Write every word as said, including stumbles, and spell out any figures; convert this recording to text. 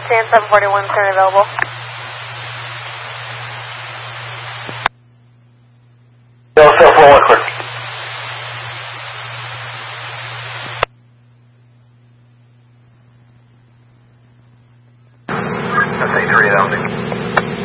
Stand seven forty-one, turn available. Go seven forty-one, quick. That's A three, that was it.